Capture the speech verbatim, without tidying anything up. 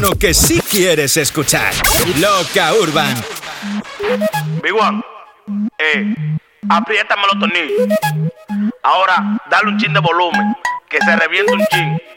Lo que sí quieres escuchar. Loca Urban. Big One, eh, apriétame los tornillos. Ahora, dale un chin de volumen, que se reviente un chin.